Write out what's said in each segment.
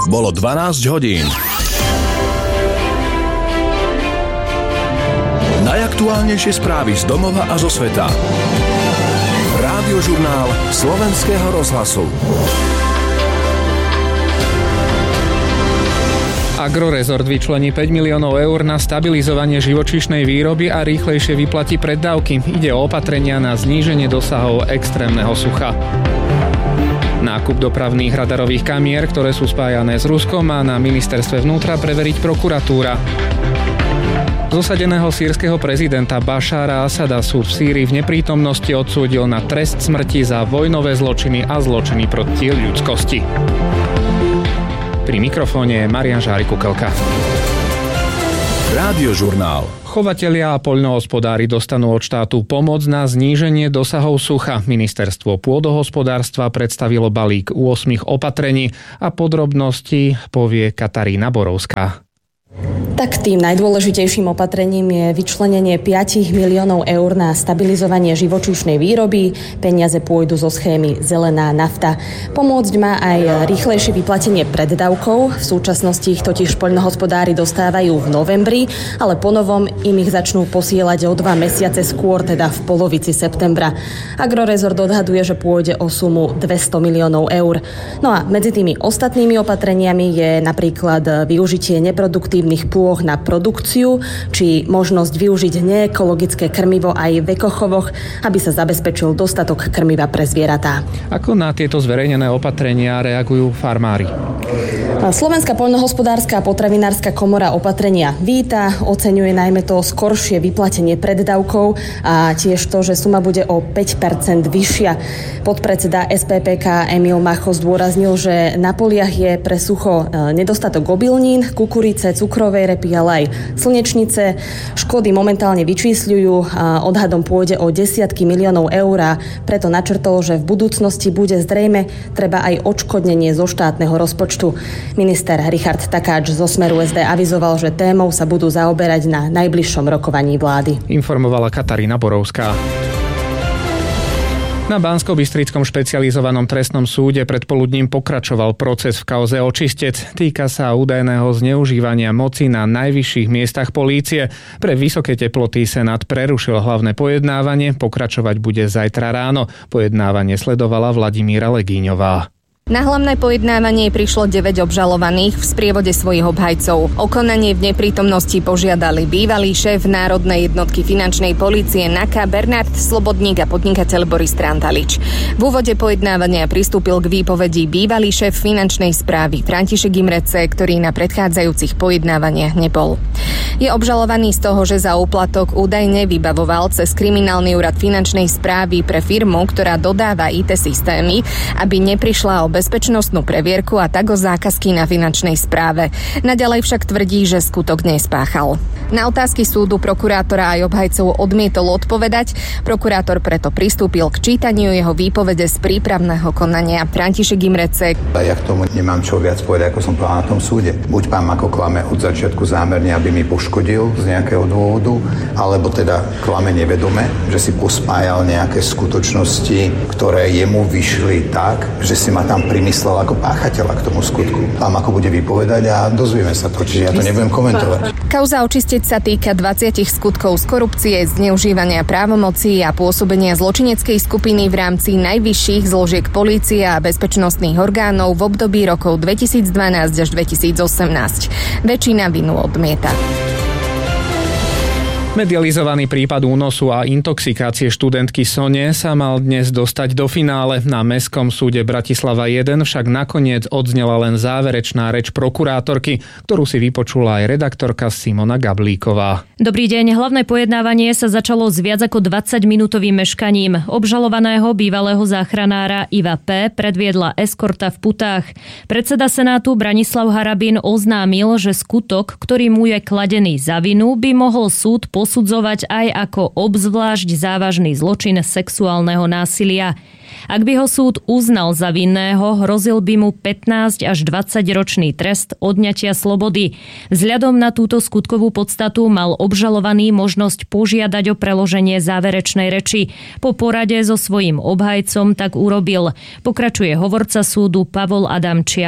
Bolo 12 hodín. Najaktuálnejšie správy z domova a zo sveta. Rádiožurnál Slovenského rozhlasu. Agrorezort vyčlení 5 miliónov eur na stabilizovanie živočíšnej výroby a rýchlejšie vyplatí preddávky. Ide o opatrenia na zníženie dosahov extrémneho sucha. Nákup dopravných radarových kamier, ktoré sú spájané s Ruskom, má na ministerstve vnútra preveriť prokuratúra. Zosadeného sýrskeho prezidenta Bašára Asada súd v Sýrii v neprítomnosti odsúdil na trest smrti za vojnové zločiny a zločiny proti ľudskosti. Pri mikrofóne je Marián Žárik-Kukelka. Rádiožurnál. Chovatelia a poľnohospodári dostanú od štátu pomoc na zníženie dosahov sucha. Ministerstvo pôdohospodárstva predstavilo balík 8 opatrení a podrobnosti povie Katarína Borovská. Tak tým najdôležitejším opatrením je vyčlenenie 5 miliónov eur na stabilizovanie živočíšnej výroby. Peniaze pôjdu zo schémy Zelená nafta. Pomôcť má aj rýchlejšie vyplatenie preddavkov. V súčasnosti ich totiž poľnohospodári dostávajú v novembri, ale ponovom im ich začnú posielať o 2 mesiace skôr, teda v polovici septembra. Agrorezort odhaduje, že pôjde o sumu 200 miliónov eur. No a medzi tými ostatnými opatreniami je napríklad využitie neproduktívnych pôd na produkciu, či možnosť využiť neekologické krmivo aj v ekochovoch, aby sa zabezpečil dostatok krmiva pre zvieratá. Ako na tieto zverejnené opatrenia reagujú farmári? Slovenská poľnohospodárska a potravinárska komora opatrenia víta, oceňuje najmä to skoršie vyplatenie preddavkov a tiež to, že suma bude o 5% vyššia. Podpredseda SPPK Emil Macho zdôraznil, že na poliach je pre sucho nedostatok obilnín, kukurice, cukrovej repy, ale aj slnečnice. Škody momentálne vyčísľujú, odhadom pôjde o desiatky miliónov eur a preto načrtol, že v budúcnosti bude zrejme treba aj odškodnenie zo štátneho rozpočtu. Minister Richard Takáč zo Smeru SD avizoval, že témou sa budú zaoberať na najbližšom rokovaní vlády. Informovala Katarína Borovská. Na Banskobystrickom špecializovanom trestnom súde predpoludním pokračoval proces v kauze Očistec. Týka sa údajného zneužívania moci na najvyšších miestach polície. Pre vysoké teploty Senát prerušil hlavné pojednávanie. Pokračovať bude zajtra ráno. Pojednávanie sledovala Vladimíra Legíňová. Na hlavné pojednávanie prišlo 9 obžalovaných v sprievode svojich obhajcov. O konanie v neprítomnosti požiadali bývalý šéf Národnej jednotky finančnej polície NAKA Bernard Slobodník a podnikateľ Boris Trantalič. V úvode pojednávania pristúpil k výpovedi bývalý šéf finančnej správy František Imrece, ktorý na predchádzajúcich pojednávaniach nebol. Je obžalovaný z toho, že za úplatok údajne vybavoval cez kriminálny úrad finančnej správy pre firmu, ktorá dodáva IT systémy, aby neprišla o bezpečnostnú previerku a tak o zákazky na finančnej správe. Naďalej však tvrdí, že skutok nespáchal. Na otázky súdu prokurátora aj obhajcov odmietol odpovedať. Prokurátor preto pristúpil k čítaniu jeho výpovede z prípravného konania. František Imrece. Ja k tomu nemám čo viac povedať, ako som povedal na tom súde. Buď pán Mako klame od začiatku zámerne, aby mi poškodil z nejakého dôvodu, alebo teda klame nevedome, že si pospájal nejaké skutočnosti, ktoré jemu vyšli tak, že si ma tam primyslel ako páchateľa k tomu skutku. Pán Mako bude vypovedať a dozvieme sa to, čiže ja to nebudem komentovať. Kauza Očistec sa týka 20 skutkov z korupcie, zneužívania právomocí a pôsobenia zločineckej skupiny v rámci najvyšších zložiek polície a bezpečnostných orgánov v období rokov 2012 až 2018. Väčšina vinu odmieta. Medializovaný prípad únosu a intoxikácie študentky Sone sa mal dnes dostať do finále. Na Mestskom súde Bratislava 1 však nakoniec odznela len záverečná reč prokurátorky, ktorú si vypočula aj redaktorka Simona Gablíková. Dobrý deň. Hlavné pojednávanie sa začalo s viac ako 20-minútovým meškaním. Obžalovaného bývalého záchranára Iva P. predviedla eskorta v putách. Predseda Senátu Branislav Harabin oznámil, že skutok, ktorý mu je kladený za vinu, by mohol súd posudzovať aj ako obzvlášť závažný zločin sexuálneho násilia. Ak by ho súd uznal za vinného, hrozil by mu 15 až 20-ročný trest odňatia slobody. Vzhľadom na túto skutkovú podstatu mal obžalovaný možnosť požiadať o preloženie záverečnej reči. Po porade so svojím obhajcom tak urobil. Pokračuje hovorca súdu Pavol Adamčiak.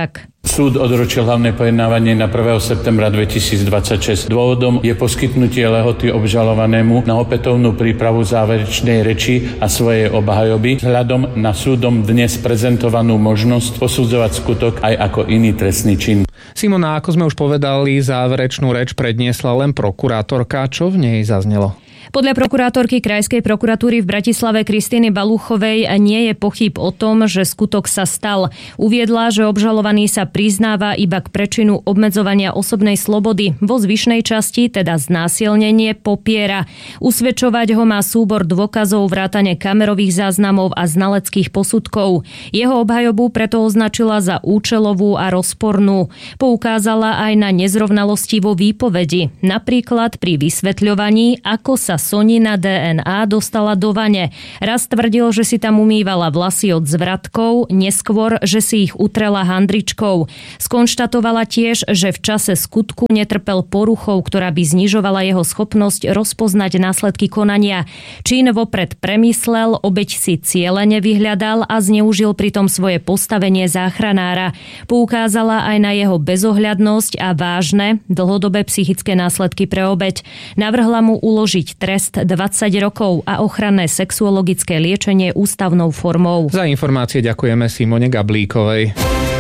Súd odročil hlavné pojednávanie na 1. septembra 2026. Dôvodom je poskytnutie lehoty obžalovanému na opätovnú prípravu záverečnej reči a svojej obhajoby vzhľadom na súdom dnes prezentovanú možnosť posudzovať skutok aj ako iný trestný čin. Simona, ako sme už povedali, záverečnú reč predniesla len prokurátorka. Čo v nej zaznelo? Podľa prokurátorky Krajskej prokuratúry v Bratislave Kristiny Baluchovej nie je pochyb o tom, že skutok sa stal. Uviedla, že obžalovaný sa priznáva iba k prečinu obmedzovania osobnej slobody. Vo zvyšnej časti, teda znásilnenie, popiera. Usvedčovať ho má súbor dôkazov vrátane kamerových záznamov a znaleckých posudkov. Jeho obhajobu preto označila za účelovú a rozpornú. Poukázala aj na nezrovnalosti vo výpovedi. Napríklad pri vysvetľovaní, ako sa Sonina DNA dostala do vane. Raz tvrdil, že si tam umývala vlasy od zvratkov, neskôr, že si ich utrela handričkou. Skonštatovala tiež, že v čase skutku netrpel poruchou, ktorá by znižovala jeho schopnosť rozpoznať následky konania. Čin vopred premyslel, obeť si cielene vyhľadal a zneužil pritom svoje postavenie záchranára. Poukázala aj na jeho bezohľadnosť a vážne, dlhodobé psychické následky pre obeť. Navrhla mu uložiť trest 20 rokov a ochranné sexuologické liečenie ústavnou formou. Za informácie ďakujeme Simone Gablíkovej.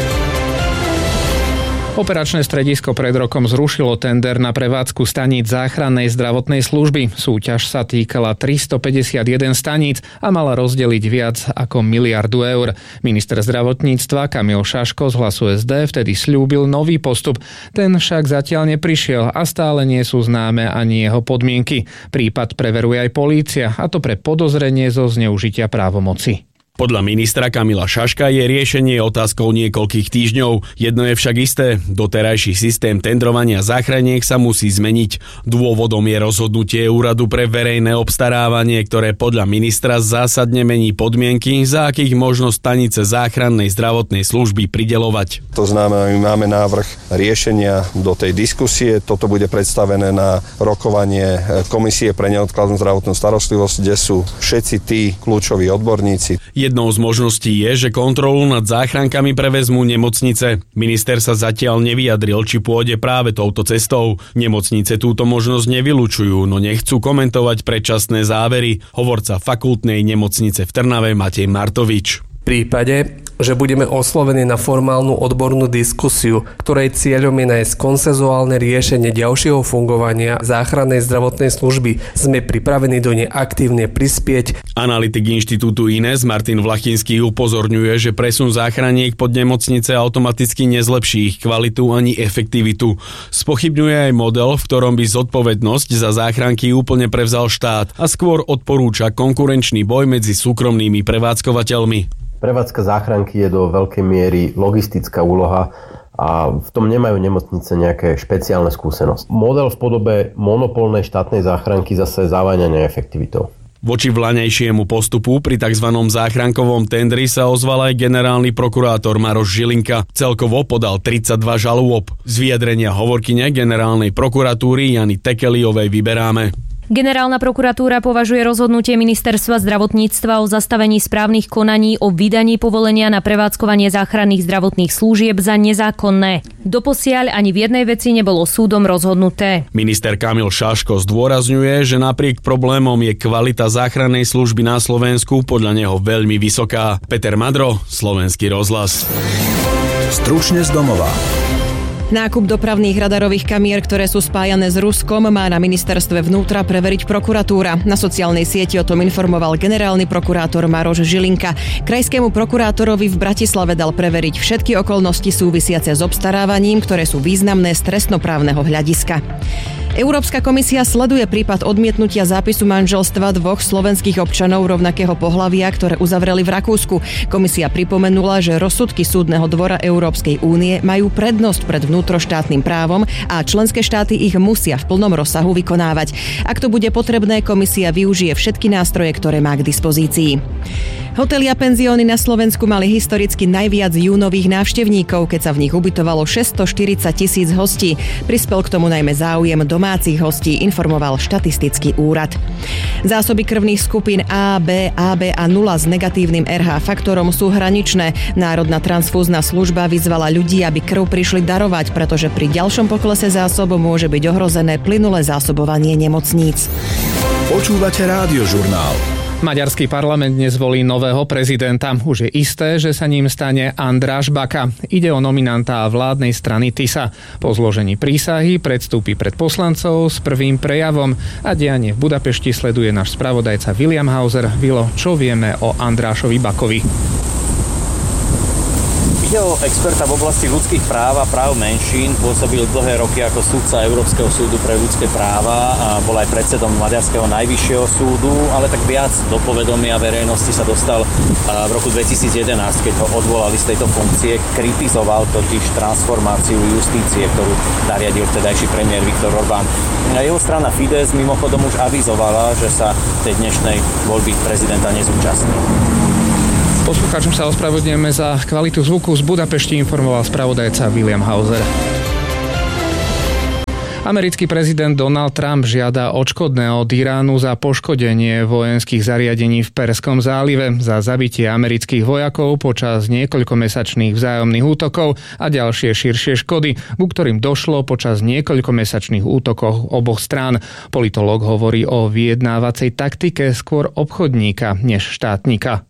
Operačné stredisko pred rokom zrušilo tender na prevádzku staníc záchrannej zdravotnej služby. Súťaž sa týkala 351 staníc a mala rozdeliť viac ako 1 miliardu eur. Minister zdravotníctva Kamil Šaško z Hlasu SD vtedy sľúbil nový postup. Ten však zatiaľ neprišiel a stále nie sú známe ani jeho podmienky. Prípad preveruje aj polícia, a to pre podozrenie zo zneužitia právomoci. Podľa ministra Kamila Šaška je riešenie otázkou niekoľkých týždňov. Jedno je však isté, doterajší systém tendrovania záchraniek sa musí zmeniť. Dôvodom je rozhodnutie Úradu pre verejné obstarávanie, ktoré podľa ministra zásadne mení podmienky, za akých možno stanice záchrannej zdravotnej služby prideľovať. To znamená, my máme návrh riešenia do tej diskusie. Toto bude predstavené na rokovanie Komisie pre neodkladnú zdravotnú starostlivosť, kde sú všetci tí kľúčoví odborníci. Jednou z možností je, že kontrolu nad záchrankami prevezmú nemocnice. Minister sa zatiaľ nevyjadril, či pôjde práve touto cestou. Nemocnice túto možnosť nevylučujú, no nechcú komentovať predčasné závery. Hovorca fakultnej nemocnice v Trnave Matej Martovič. V prípade, že budeme oslovení na formálnu odbornú diskusiu, ktorej cieľom je nájsť konsenzuálne riešenie ďalšieho fungovania záchrannej zdravotnej služby, sme pripravení do nej aktívne prispieť. Analytik inštitútu INES Martin Vlachinský upozorňuje, že presun záchraniek pod nemocnice automaticky nezlepší ich kvalitu ani efektivitu. Spochybňuje aj model, v ktorom by zodpovednosť za záchranky úplne prevzal štát a skôr odporúča konkurenčný boj medzi súkromnými prevádzkovateľmi. Prevádzka záchranky je do veľkej miery logistická úloha a v tom nemajú nemocnice nejaké špeciálne skúsenosti. Model v podobe monopolnej štátnej záchranky zase závaňa neefektivitou. Voči vlaňajšiemu postupu pri tzv. Záchrankovom tendri sa ozval aj generálny prokurátor Maroš Žilinka. Celkovo podal 32 žalôb. Z vyjadrenia hovorkyne generálnej prokuratúry Jany Tekeliovej vyberáme. Generálna prokuratúra považuje rozhodnutie ministerstva zdravotníctva o zastavení správnych konaní o vydaní povolenia na prevádzkovanie záchranných zdravotných služieb za nezákonné. Doposiaľ ani v jednej veci nebolo súdom rozhodnuté. Minister Kamil Šaško zdôrazňuje, že napriek problémom je kvalita záchrannej služby na Slovensku podľa neho veľmi vysoká. Peter Madro, Slovenský rozhlas. Stručne z domova. Nákup dopravných radarových kamier, ktoré sú spájané s Ruskom, má na ministerstve vnútra preveriť prokuratúra. Na sociálnej sieti o tom informoval generálny prokurátor Maroš Žilinka. Krajskému prokurátorovi v Bratislave dal preveriť všetky okolnosti súvisiace s obstarávaním, ktoré sú významné z trestnoprávneho hľadiska. Európska komisia sleduje prípad odmietnutia zápisu manželstva dvoch slovenských občanov rovnakého pohlavia, ktoré uzavreli v Rakúsku. Komisia pripomenula, že rozsudky Súdneho dvora Európskej únie majú prednosť pred vnútroštátnym právom a členské štáty ich musia v plnom rozsahu vykonávať. Ak to bude potrebné, komisia využije všetky nástroje, ktoré má k dispozícii. Hotely a penzióny na Slovensku mali historicky najviac júnových návštevníkov, keď sa v nich ubytovalo 640 000 hostí. Prispel k tomu najmä záujem domácich hostí, informoval štatistický úrad. Zásoby krvných skupín A, B, AB a 0 s negatívnym RH faktorom sú hraničné. Národná transfúzna služba vyzvala ľudí, aby krv prišli darovať, pretože pri ďalšom poklese zásob môže byť ohrozené plynulé zásobovanie nemocníc. Počúvate Rádiožurnál. Maďarský parlament dnes volí nového prezidenta. Už je isté, že sa ním stane András Baka. Ide o nominanta vládnej strany TISA. Po zložení prísahy predstúpi pred poslancov s prvým prejavom a dianie v Budapešti sleduje náš spravodajca William Hauser. Vilo, čo vieme o Andrášovi Bakovi? Ide o experta v oblasti ľudských práv a práv menšín, pôsobil dlhé roky ako sudca Európskeho súdu pre ľudské práva a bol aj predsedom Maďarského najvyššieho súdu, ale tak viac do povedomia verejnosti sa dostal v roku 2011, keď ho odvolali z tejto funkcie. Kritizoval totiž transformáciu justície, ktorú nariadil vtedajší premiér Viktor Orbán. Jeho strana Fidesz mimochodom už avizovala, že sa tej dnešnej voľby prezidenta nezúčastní. Poslucháčom sa ospravedlňujeme za kvalitu zvuku. Z Budapešti informoval spravodajca William Hauser. Americký prezident Donald Trump žiada odškodné od Iránu za poškodenie vojenských zariadení v Perskom zálive, za zabitie amerických vojakov počas niekoľkomesačných vzájomných útokov a ďalšie širšie škody, ku ktorým došlo počas niekoľkomesačných útokov oboch strán. Politológ hovorí o vyjednávacej taktike skôr obchodníka než štátnika.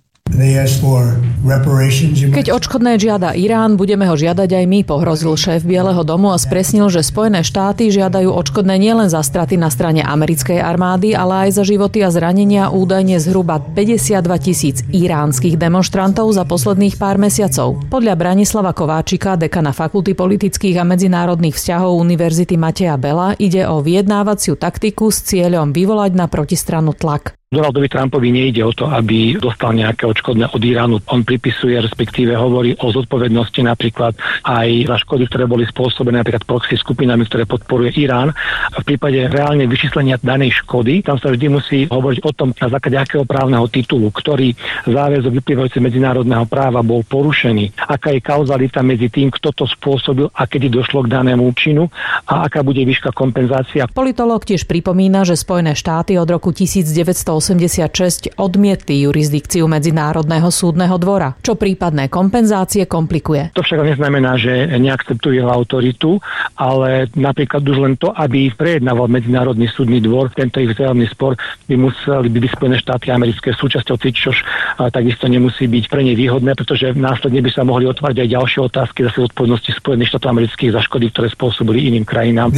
Keď odškodné žiada Irán, budeme ho žiadať aj my, pohrozil šéf Bieleho domu a spresnil, že Spojené štáty žiadajú odškodné nielen za straty na strane americkej armády, ale aj za životy a zranenia údajne zhruba 52 000 iránskych demonštrantov za posledných pár mesiacov. Podľa Branislava Kováčika, dekana Fakulty politických a medzinárodných vzťahov Univerzity Mateja Bela, ide o vyjednávaciu taktiku s cieľom vyvolať na protistranu tlak. Donaldovi Trumpovi nejde o to, aby dostal nejaké odškodné od Iránu. On pripisuje, respektíve hovorí o zodpovednosti napríklad aj za škody, ktoré boli spôsobené napríklad proxy skupinami, ktoré podporuje Irán. V prípade reálne vyčíslenia danej škody, tam sa vždy musí hovoriť o tom, na základe akého právneho titulu, ktorý záväzok vyplývajúci medzinárodného práva bol porušený, aká je kauzalita medzi tým, kto to spôsobil a kedy došlo k danému činu a aká bude výška kompenzácia. Politológ tiež pripomína, že Spojené štáty od roku 1986 odmietli jurisdikciu Medzinárodného súdneho dvora, čo prípadné kompenzácie komplikuje. To však neznamená, že neakceptuje jeho autoritu, ale napríklad už len to, aby prejednával Medzinárodný súdny dvor, tento ich vzájomný spor by museli byť Spojené štáty americké súčasťou, čož takisto nemusí byť pre ne výhodné, pretože následne by sa mohli otvárať aj ďalšie otázky zase odpovednosti Spojených štátov amerických za škody, ktoré spôsobili iným krajinám.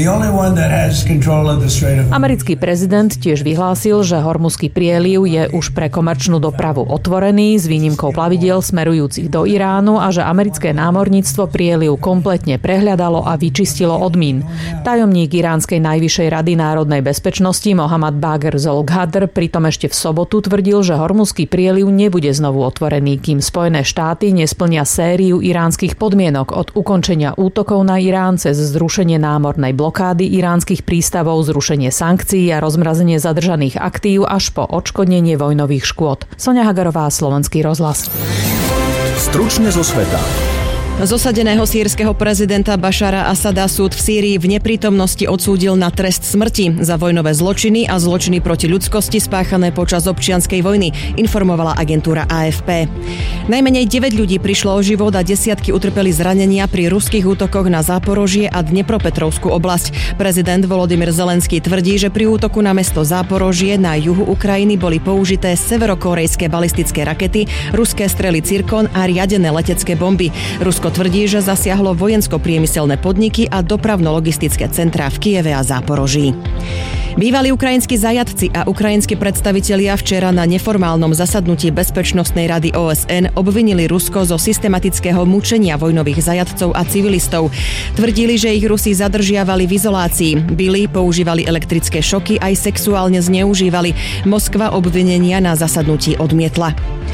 Americký prezident tiež vyhlásil, že Hormuzský prieliv je už pre komerčnú dopravu otvorený s výnimkou plavidiel smerujúcich do Iránu a že americké námorníctvo prieliv kompletne prehľadalo a vyčistilo od mín. Tajomník Iránskej najvyššej rady národnej bezpečnosti Mohammad Bagher Zolghadr pritom ešte v sobotu tvrdil, že Hormuzský prieliv nebude znovu otvorený, kým Spojené štáty nesplnia sériu iránskych podmienok od ukončenia útokov na Irán cez zrušenie námornej blokády iránskych prístavov, zrušenie sankcií a rozmrazenie zadržaných aktív až po odškodnenie vojnových škôd. Soňa Hagarová, Slovenský rozhlas. Stručne zo sveta. Zosadeného sýrskeho prezidenta Bašara Asada súd v Sýrii v neprítomnosti odsúdil na trest smrti za vojnové zločiny a zločiny proti ľudskosti spáchané počas občianskej vojny, informovala agentúra AFP. Najmenej 9 ľudí prišlo o život a desiatky utrpeli zranenia pri ruských útokoch na Záporožie a Dnepropetrovskú oblasť. Prezident Volodymyr Zelenský tvrdí, že pri útoku na mesto Záporožie na juhu Ukrajiny boli použité severokorejské balistické rakety, ruské strely Cirkon a riadené letecké bomby. Rusko tvrdí, že zasiahlo vojensko-priemyselné podniky a dopravno-logistické centrá v Kieve a Záporoží. Bývalí ukrajinskí zajatci a ukrajinskí predstavitelia včera na neformálnom zasadnutí Bezpečnostnej rady OSN obvinili Rusko zo systematického mučenia vojnových zajatcov a civilistov. Tvrdili, že ich Rusi zadržiavali v izolácii, bili, používali elektrické šoky, aj sexuálne zneužívali. Moskva obvinenia na zasadnutí odmietla.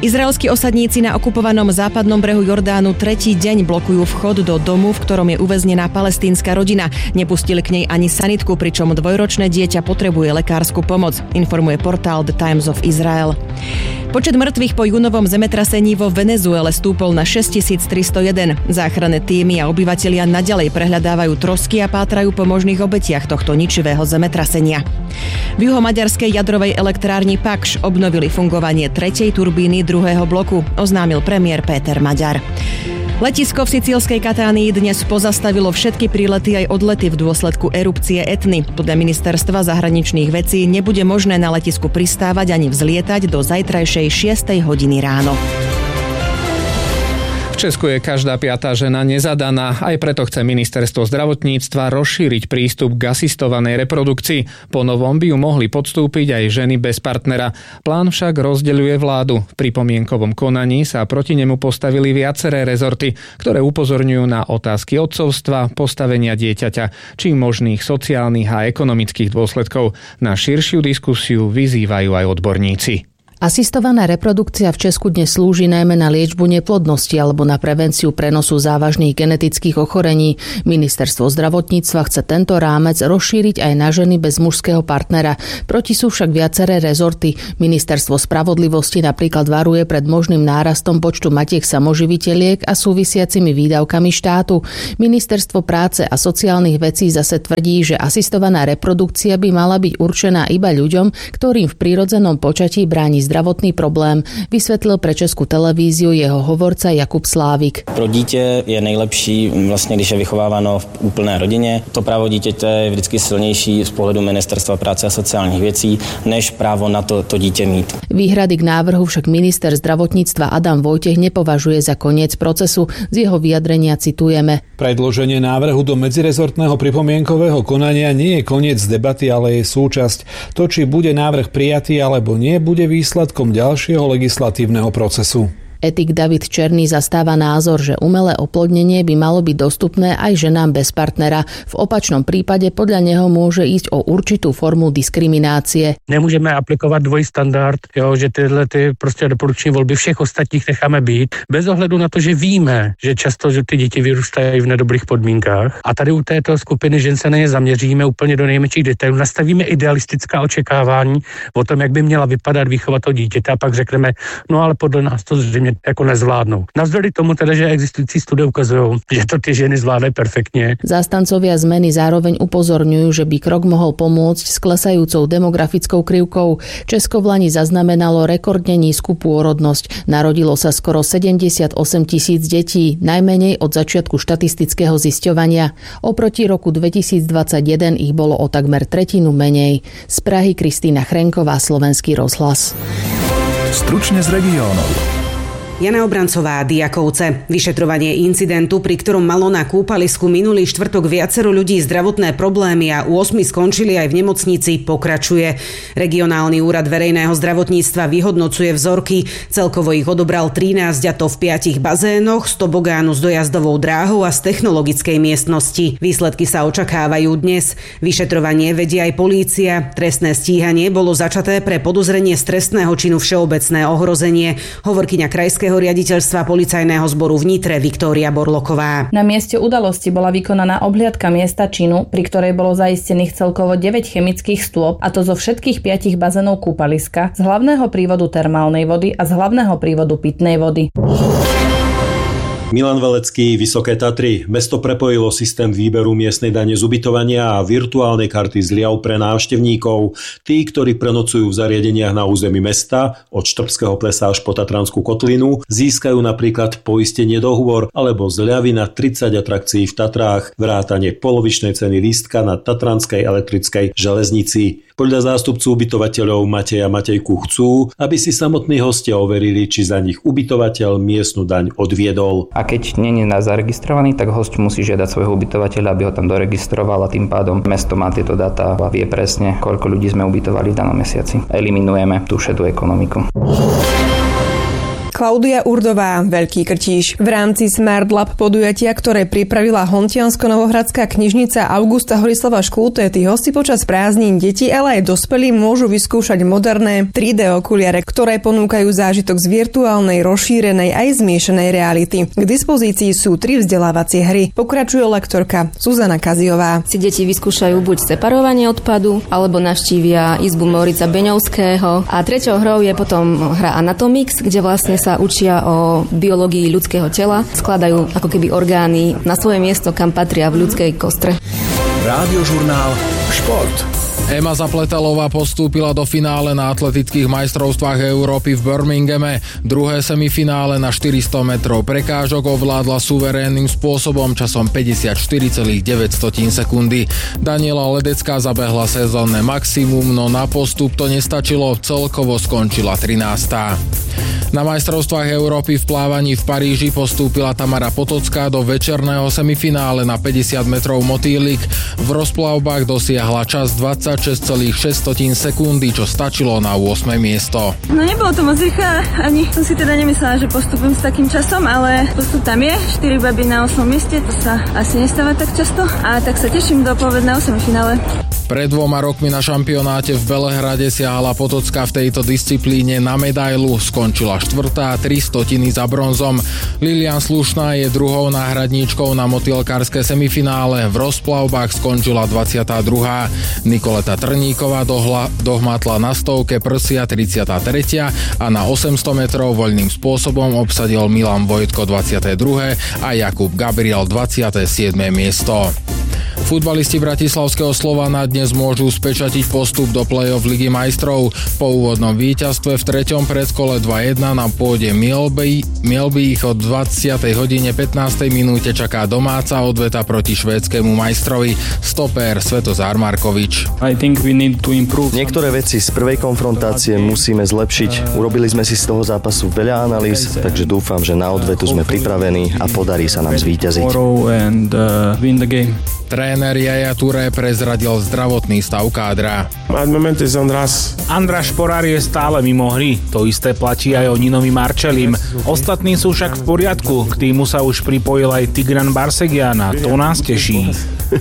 Izraelskí osadníci na okupovanom západnom brehu Jordánu tretí deň blokujú vchod do domu, v ktorom je uväznená palestínska rodina. Nepustili k nej ani sanitku, pričom dvojročné dieťa potrebuje lekársku pomoc, informuje portál The Times of Israel. Počet mŕtvych po júnovom zemetrasení vo Venezuele stúpol na 6301. Záchranné tímy a obyvatelia naďalej prehľadávajú trosky a pátrajú po možných obetiach tohto ničivého zemetrasenia. V juhomaďarskej jadrovej elektrárni Pakš obnovili fungovanie tretej turbíny druhého bloku, oznámil premiér Péter Maďar. Letisko v sicílskej Katánii dnes pozastavilo všetky prílety aj odlety v dôsledku erupcie Etny. Podľa ministerstva zahraničných vecí nebude možné na letisku pristávať ani vzlietať do zajtrajšej 6 hodiny ráno. V Česku je každá piatá žena nezadaná, aj preto chce ministerstvo zdravotníctva rozšíriť prístup k asistovanej reprodukcii. Po novom by ju mohli podstúpiť aj ženy bez partnera. Plán však rozdeľuje vládu. V pripomienkovom konaní sa proti nemu postavili viaceré rezorty, ktoré upozorňujú na otázky otcovstva, postavenia dieťaťa, či možných sociálnych a ekonomických dôsledkov. Na širšiu diskusiu vyzývajú aj odborníci. Asistovaná reprodukcia v Česku dnes slúži najmä na liečbu neplodnosti alebo na prevenciu prenosu závažných genetických ochorení. Ministerstvo zdravotníctva chce tento rámec rozšíriť aj na ženy bez mužského partnera. Proti sú však viaceré rezorty. Ministerstvo spravodlivosti napríklad varuje pred možným nárastom počtu matiek samoživiteľiek a súvisiacimi výdavkami štátu. Ministerstvo práce a sociálnych vecí zase tvrdí, že asistovaná reprodukcia by mala byť určená iba ľuďom, ktorým v prírodzenom počatí bráni zdravotný problém, vysvetlil pre Českú televíziu jeho hovorca Jakub Slávik. Pro dítě je nejlepší vlastně, když je vychováváno v úplné rodině. To právo dítěte je vždycky silnější z pohledu Ministerstva práce a sociálních věcí, než právo na to dítě mít. Výhrady k návrhu však minister zdravotníctva Adam Vojtech nepovažuje za koniec procesu. Z jeho vyjadrenia citujeme. Predloženie návrhu do medzirezortného pripomienkového konania nie je koniec debaty, ale je súčasť. To, či bude návrh prijatý alebo nie, bude výsledkom ďalšieho legislatívneho procesu. Etik David Černý zastáva názor, že umelé oplodnenie by malo byť dostupné aj ženám bez partnera. V opačnom prípade podľa neho môže ísť o určitú formu diskriminácie. Nemôžeme aplikovať dvojí standard, že tyhle prostě reprodukční volby všech ostatních necháme být, bez ohledu na to, že víme, že často že ty děti vyrůstají v nedobrých podmínkách. A tady u této skupiny žen se na ně zaměříme úplně do nejmenších detailů. Nastavíme idealistická očekávání o tom, jak by měla vypadat výchova toho dítěte a pak řekneme, no ale podle nás to zřejmě jako nezvládnou. Navzdory tomu teda, že existující studie ukazujú, že to tie ženy zvládajú perfektne. Zástancovia zmeny zároveň upozorňujú, že by krok mohol pomôcť s klesajúcou demografickou krivkou. Česko v lani zaznamenalo rekordne nízku pôrodnosť. Narodilo sa skoro 78 000 detí, najmenej od začiatku štatistického zisťovania. Oproti roku 2021 ich bolo o takmer tretinu menej. Z Prahy Kristýna Chrenková, Slovenský rozhlas. Stručne z regiónov. Jana Obrancová, Diakovce. Vyšetrovanie incidentu, pri ktorom malo na kúpalisku minulý štvrtok viacero ľudí zdravotné problémy a 8 skončili aj v nemocnici, pokračuje. Regionálny úrad verejného zdravotníctva vyhodnocuje vzorky. Celkovo ich odobral 13 a to v 5 bazénoch, z tobogánu s dojazdovou dráhou a z technologickej miestnosti. Výsledky sa očakávajú dnes. Vyšetrovanie vedie aj polícia. Trestné stíhanie bolo začaté pre podozrenie z trestného činu všeobecné ohrozenie. Hovorkyňa krajského riaditeľstva policajného zboru v Nitre Viktória Borloková. Na mieste udalosti bola vykonaná obhliadka miesta činu, pri ktorej bolo zaistených celkovo 9 chemických stôp, a to zo všetkých 5 bazénov kúpaliska, z hlavného prívodu termálnej vody a z hlavného prívodu pitnej vody. Milan Velecký, Vysoké Tatry. Mesto prepojilo systém výberu miestnej dane z ubytovania a virtuálnej karty zliav pre návštevníkov. Tí, ktorí prenocujú v zariadeniach na území mesta, od Štrbského plesa až po Tatranskú kotlinu, získajú napríklad poistenie dohovor alebo zľavy na 30 atrakcií v Tatrách, vrátane polovičnej ceny lístka na Tatranskej elektrickej železnici. Podľa zástupcu ubytovateľov Mateja Matejku chcú, aby si samotní hostia overili, či za nich ubytovateľ miestnu daň odviedol. A keď nie je zaregistrovaný, tak host musí žiadať svojho ubytovateľa, aby ho tam doregistroval, a tým pádom mesto má tieto dáta a vie presne, koľko ľudí sme ubytovali v danom mesiaci. Eliminujeme tú šedú ekonomiku. Klaudia Urdová, Veľký Krtíš. V rámci Smart Lab podujatia, ktoré pripravila Hontiansko-Novohradská knižnica Augusta Horislava Škultéty, hosti počas prázdnin deti, ale aj dospelí môžu vyskúšať moderné 3D okuliare, ktoré ponúkajú zážitok z virtuálnej, rozšírenej aj zmiešanej reality. K dispozícii sú 3 vzdelávacie hry. Pokračuje lektorka Zuzana Kaziová. Si deti vyskúšajú buď separovanie odpadu, alebo navštívia izbu Morica Beňovského. A treťou hrou je potom hra Anatomix, kde vlastne sa učia o biológii ľudského tela. Skladajú ako keby orgány na svoje miesto, kam patria v ľudskej kostre. Rádiožurnál Šport. Ema Zapletalová postúpila do finále na atletických majstrovstvách Európy v Birminghame. Druhé semifinále na 400 metrov prekážok ovládla suverénnym spôsobom časom 54,9 sekundy. Daniela Ledecká zabehla sezónne maximum, no na postup to nestačilo, celkovo skončila 13. Na majstrovstvách Európy v plávaní v Paríži postúpila Tamara Potocká do večerného semifinále na 50 metrov motýlik. V rozplavbách dosiahla čas 26,6 sekundy, čo stačilo na 8. miesto. No nebolo to moc rýchle, ani som si teda nemyslela, že postupím s takým časom, ale postup tam je, 4 baby na 8. mieste, to sa asi nestáva tak často a tak sa teším do povedného semifinále. Pred 2 rokmi na šampionáte v Belehrade siahala Potocká v tejto disciplíne na medailu, skončila 4. 300 za bronzom. Lilian Slušná je druhou náhradníčkou na motýlkarské semifinále, v rozplavbách skončila 22. Nikoleta Trníková dohmatla na stovke prsia 33. a na 800 metrov voľným spôsobom obsadil Milan Vojtko 22. a Jakub Gabriel 27. miesto. Futbalisti bratislavského Slovana dnes môžu spečatiť postup do play-off Ligy majstrov. Po úvodnom víťazstve v 3. predkole 2-1 na pôde Mjölby ich od 20:15 minúte čaká domáca odveta proti švédskému majstrovi stoper Svetozár Markovič. Niektoré veci z prvej konfrontácie musíme zlepšiť. Urobili sme si z toho zápasu veľa analýz, takže dúfam, že na odvetu sme pripravení a podarí sa nám zvíťaziť. Tréner Jaja Touré prezradil zdravotný stav kádra. András Šporár je stále mimo hry. To isté platí aj o Ninovi Marčelim. Ostatní sú však v poriadku. K týmu sa už pripojil aj Tigran Barsegian a to nás teší.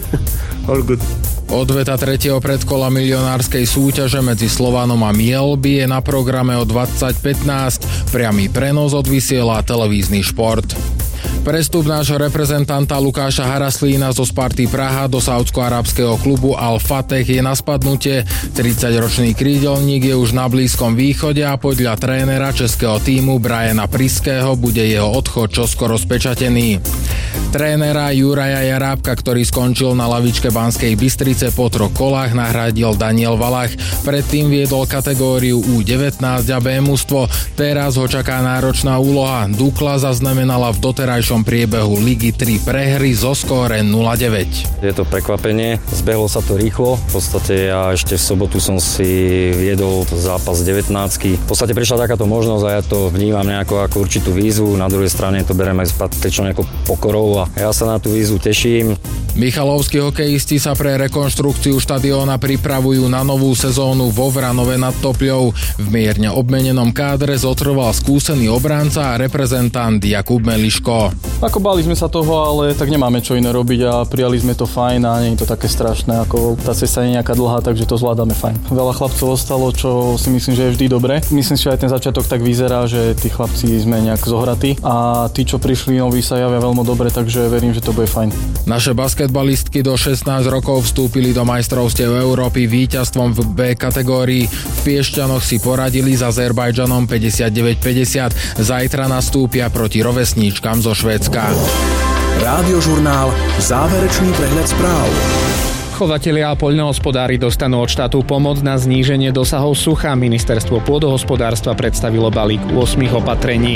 Odveta 3. predkola milionárskej súťaže medzi Slovanom a Mjölby je na programe o 20:15. Priamy prenos odvysiela televízny Šport. Prestup nášho reprezentanta Lukáša Haraslína zo Sparty Praha do saúdsko-arabského klubu Al-Fateh je na spadnutie. 30-ročný krídelník je už na Blízkom východe a podľa trénera českého tímu Briana Priského bude jeho odchod čoskoro spečatený. Trénera Juraja Jarábka, ktorý skončil na lavičke Banskej Bystrice po 3 kolách, nahradil Daniel Valach. Predtým viedol kategóriu U19 a B mužstvo. Teraz ho čaká náročná úloha. Dukla zaznamenala v doterajšom priebehu ligy 3 prehry zo skóre 0-9. Je to prekvapenie, zbehlo sa to rýchlo. V podstate ja ešte v sobotu som si viedol zápas 19. V podstate prišla takáto možnosť a ja to vnímam nejako ako určitú výzvu. Na druhej strane to bereme s patričnou nejakou pokorou a ja sa na tú výzvu teším. Michalovskí hokejisti sa pre rekonštrukciu štadióna pripravujú na novú sezónu vo Vranove nad Topľou. V mierne obmenenom kádre zotrval skúsený obranca a reprezentant Jakub Meliško. Ako báli sme sa toho, ale tak nemáme čo iné robiť a prijali sme to fajn a nie je to také strašné, ako tá cesta nie je nejaká dlhá, takže to zvládame fajn. Veľa chlapcov ostalo, čo si myslím, že je vždy dobre. Myslím si, že aj ten začiatok tak vyzerá, že tí chlapci sme nejak zohratí a tí, čo prišli noví, sa javia veľmi dobre, takže verím, že to bude fajn. Naše basketbalistky do 16 rokov vstúpili do majstrovstiev Európy víťazstvom v B kategórii. V Piešťanoch si poradili s Azerbajdžanom 59-50. Zajtra nastúpia proti rovesníčkam zo Švédska. Rádiožurnál Záverečný prehľad správ. Chovatelia a poľnohospodári dostanú od štátu pomoc na zníženie dosahov sucha. Ministerstvo pôdohospodárstva predstavilo balík 8 opatrení.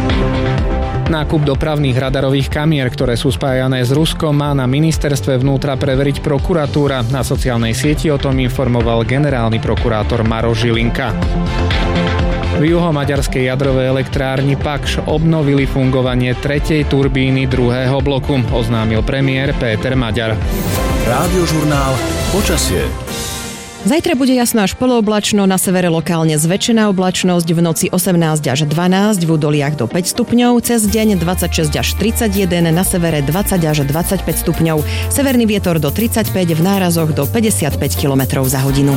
Nákup dopravných radarových kamier, ktoré sú spájané s Ruskom, má na ministerstve vnútra preveriť prokuratúra. Na sociálnej sieti o tom informoval generálny prokurátor Maroš Žilinka. V juhomaďarskej jadrovej elektrárni Pakš obnovili fungovanie 3. turbíny 2. bloku, oznámil premiér Péter Maďar. Rádiožurnál Počasie. Zajtra bude jasno až polooblačno, na severe lokálne zväčšená oblačnosť, v noci 18 až 12, v údoliach do 5 stupňov, cez deň 26 až 31, na severe 20 až 25 stupňov, severný vietor do 35, v nárazoch do 55 km za hodinu.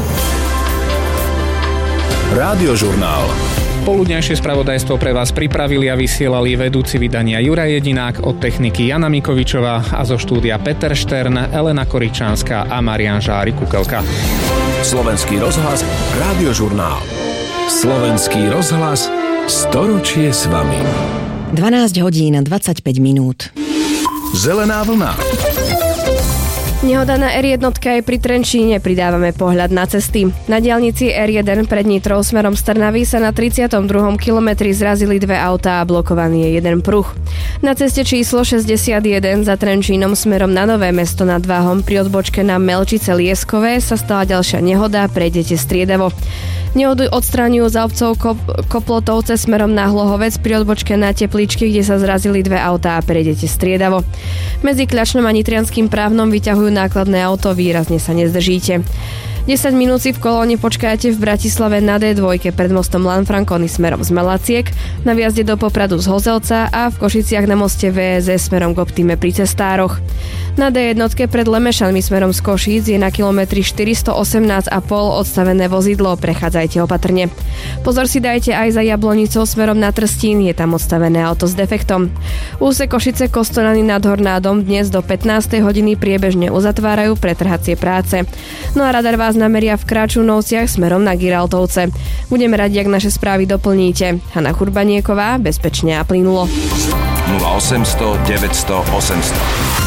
Radiožurnál. Poludňajšie spravodajstvo pre vás pripravili a vysielali vedúci vydania Juraj Jedinák, od techniky Jana Mikovičová a zo štúdia Peter Štern, Elena Koričánska a Marián Žári-Kukelka. Slovenský rozhlas, Radiožurnál. Slovenský rozhlas, storočie s vami. 12 hodín 25 minút. Zelená vlna. Nehoda na R1 aj pri Trenčíne, pridávame pohľad na cesty. Na diaľnici R1 pred Nitrou smerom z Trnavy sa na 32. kilometri zrazili dve autá a blokovaný je jeden pruh. Na ceste číslo 61 za Trenčínom smerom na Nové Mesto nad Váhom pri odbočke na Melčice Lieskové sa stala ďalšia nehoda, prejdete striedavo. Nehodu odstraňujú za obcov Koplotovce smerom na Hlohovec pri odbočke na Tepličky, kde sa zrazili dve autá a prejdete striedavo. Medzi Kľačnom a Nitrianským Právnom vyťahujú nákladné auto, výrazne sa nezdržíte. 10 minút si v kolóne počkáte v Bratislave na D2 pred mostom Lanfranconi smerom z Malaciek, na vjazde do Popradu z Hozelca a v Košiciach na moste VSS smerom k Optime pri Cestároch. Na D1 pred Lemešanmi smerom z Košíc je na kilometri 418,5 odstavené vozidlo, prechádzajte opatrne. Pozor si dajte aj za Jablonicou smerom na Trstín, je tam odstavené auto s defektom. Úsek Košice Kostolany nad Hornádom dnes do 15. hodiny priebežne uzatvárajú pretrhacie práce. No a radar vás nameria v Kráčunovciach smerom na Giraltovce. Budeme radi, ak naše správy doplníte. Hana Churbanieková, bezpečne a plynulo. 0800 900 800.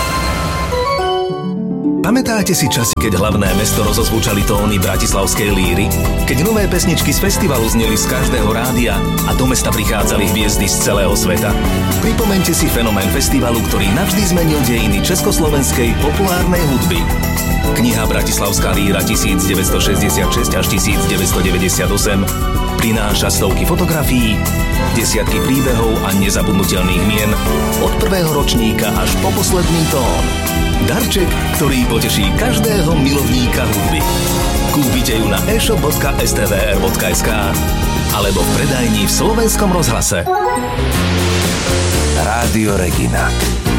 Pamätáte si časy, keď hlavné mesto rozozvučali tóny bratislavskej líry? Keď nové pesničky z festivalu zneli z každého rádia a do mesta prichádzali hviezdy z celého sveta? Pripomeňte si fenomén festivalu, ktorý navždy zmenil dejiny československej populárnej hudby. Kniha Bratislavská líra 1966 až 1998 prináša stovky fotografií, desiatky príbehov a nezabudnutelných mien od prvého ročníka až po posledný tón. Darček, ktorý poteší každého milovníka hudby. Kúpite ju na e-shop.stvr.sk alebo v predajni v Slovenskom rozhlase. Rádio Regina.